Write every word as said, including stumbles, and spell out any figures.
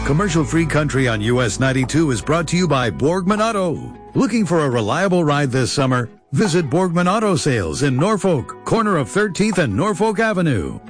Commercial-free country on U S ninety-two is brought to you by Borgman Auto. Looking for a reliable ride this summer? Visit Borgman Auto Sales in Norfolk, corner of thirteenth and Norfolk Avenue.